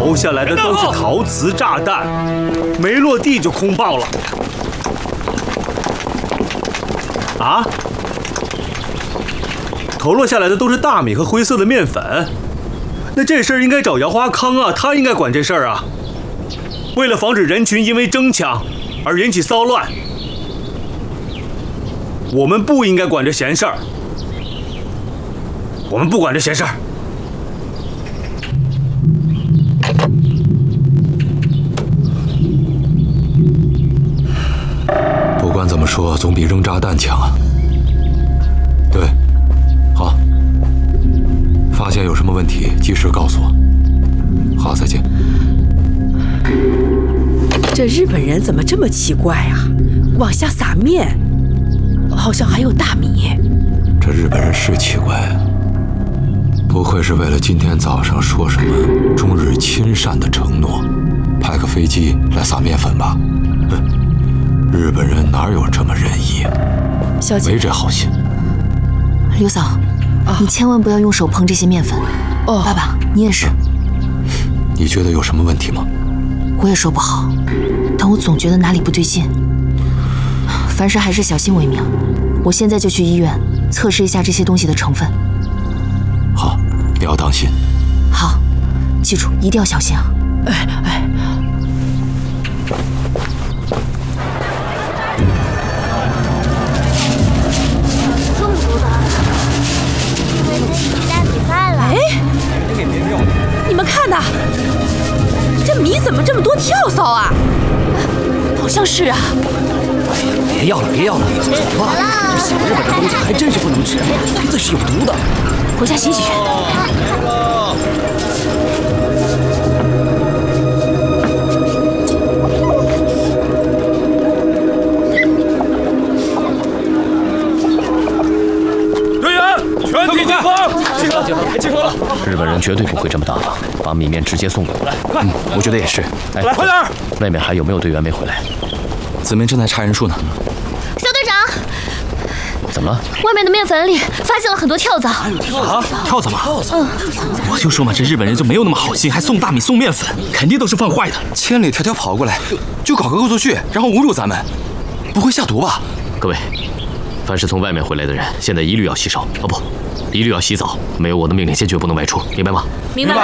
投下来的都是陶瓷炸弹，没落地就空爆了。啊？投落下来的都是大米和灰色的面粉，那这事儿应该找姚华康啊，他应该管这事儿啊。为了防止人群因为争抢而引起骚乱，我们不应该管这闲事儿。我们不管这闲事儿。 不管怎么说，总比扔炸弹强啊。对，好，发现有什么问题及时告诉我。好，再见。 这日本人怎么这么奇怪啊？往下撒面，好像还有大米。 这日本人是奇怪，不会是为了今天早上说什么中日亲善的承诺，派个飞机来撒面粉吧？哼，日本人哪有这么仁义啊？ 小姐， 没这好心。 刘嫂，你千万不要用手碰这些面粉。 哦， 爸爸，你也是。 你觉得有什么问题吗？ 我也说不好，但我总觉得哪里不对劲。凡事还是小心为妙。我现在就去医院测试一下这些东西的成分。 好，你要当心。 好，记住一定要小心啊！ 哎， 中毒了，因为这比赛比赛了。 哎，你们看呐，这米怎么这么多跳蚤啊？好像是啊。 别要了，别要了，走吧。这小日本的东西还真是不能吃，鼻子是有毒的。 回家洗洗去。 队员，全体集合！ 集合了！日本人绝对不会这么大方，把米面直接送给我。快，我觉得也是。哎， 快点！ 外面还有没有队员没回来？ 子明正在查人数呢。 小队长， 怎么了？ 外面的面粉里发现了很多跳蚤。 跳蚤吗？我就说嘛，这日本人就没有那么好心，还送大米送面粉，肯定都是放坏的。千里迢迢跑过来，就搞个恶作剧，然后侮辱咱们，不会下毒吧？ 各位，凡是从外面回来的人，现在一律要洗手，哦不，一律要洗澡。没有我的命令，坚决不能外出，明白吗？ 明白。